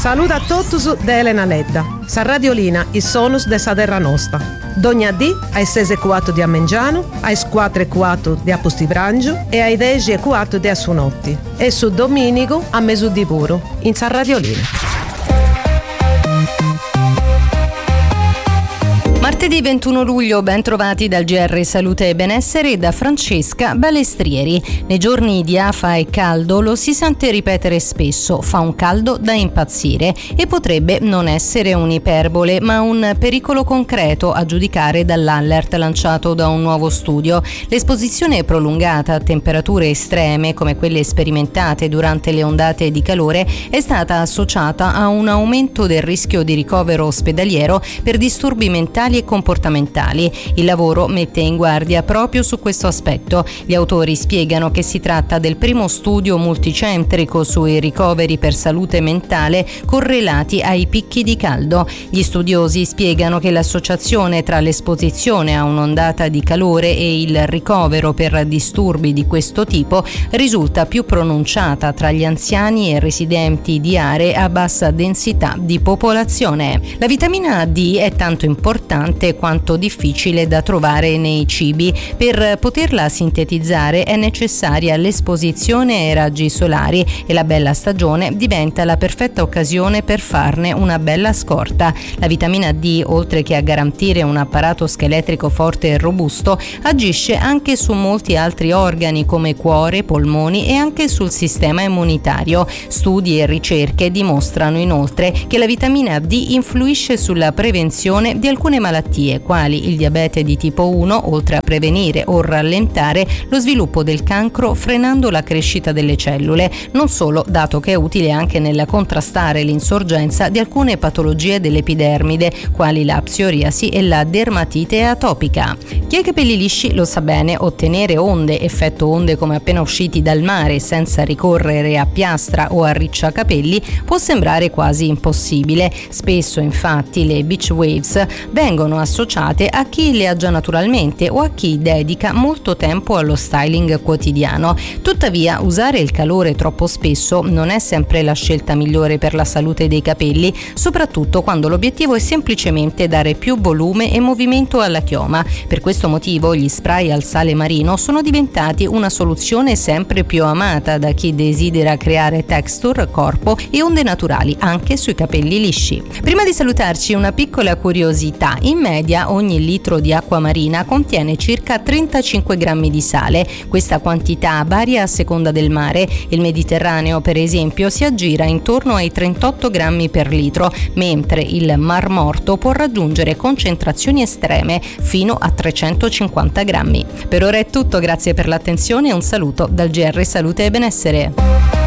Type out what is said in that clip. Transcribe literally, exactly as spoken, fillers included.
Saluta a tutti da Elena Ledda. Sa Radiolina, i sonus de sa terra nostra. Dogna dì ai sei e quattro di Amengiano, ai quattro e quattro di Apostibrangio e ai dieci e quattro di Assunotti. E su Domenico a Mesu di Puro, in Sa Radiolina. Martedì ventuno luglio, ben trovati dal G R Salute e Benessere e da Francesca Balestrieri. Nei giorni di afa e caldo lo si sente ripetere spesso, fa un caldo da impazzire, e potrebbe non essere un'iperbole ma un pericolo concreto a giudicare dall'alert lanciato da un nuovo studio. L'esposizione prolungata a temperature estreme come quelle sperimentate durante le ondate di calore è stata associata a un aumento del rischio di ricovero ospedaliero per disturbi mentali e comportamentali. Il lavoro mette in guardia proprio su questo aspetto. Gli autori spiegano che si tratta del primo studio multicentrico sui ricoveri per salute mentale correlati ai picchi di caldo. Gli studiosi spiegano che l'associazione tra l'esposizione a un'ondata di calore e il ricovero per disturbi di questo tipo risulta più pronunciata tra gli anziani e residenti di aree a bassa densità di popolazione. La vitamina D è tanto importante quanto difficile da trovare nei cibi. Per poterla sintetizzare è necessaria l'esposizione ai raggi solari e la bella stagione diventa la perfetta occasione per farne una bella scorta. La vitamina D, oltre che a garantire un apparato scheletrico forte e robusto, agisce anche su molti altri organi come cuore, polmoni e anche sul sistema immunitario. Studi e ricerche dimostrano inoltre che la vitamina D influisce sulla prevenzione di alcune malattie, quali il diabete di tipo uno, oltre a prevenire o rallentare lo sviluppo del cancro frenando la crescita delle cellule. Non solo, dato che è utile anche nel contrastare l'insorgenza di alcune patologie dell'epidermide, quali la psoriasi e la dermatite atopica. Chi ha i capelli lisci lo sa bene, ottenere onde, effetto onde come appena usciti dal mare, senza ricorrere a piastra o a ricciacapelli, può sembrare quasi impossibile. Spesso, infatti, le beach waves vengono associate a chi le ha già naturalmente o a chi dedica molto tempo allo styling quotidiano. Tuttavia, usare il calore troppo spesso non è sempre la scelta migliore per la salute dei capelli, soprattutto quando l'obiettivo è semplicemente dare più volume e movimento alla chioma. Per questo motivo gli spray al sale marino sono diventati una soluzione sempre più amata da chi desidera creare texture, corpo e onde naturali anche sui capelli lisci. Prima di salutarci, una piccola curiosità: in media ogni litro di acqua marina contiene circa trentacinque grammi di sale. Questa quantità varia a seconda del mare. Il Mediterraneo, per esempio, si aggira intorno ai trentotto grammi per litro, mentre il Mar Morto può raggiungere concentrazioni estreme fino a trecentocinquanta grammi. Per ora è tutto, grazie per l'attenzione e un saluto dal G R Salute e Benessere.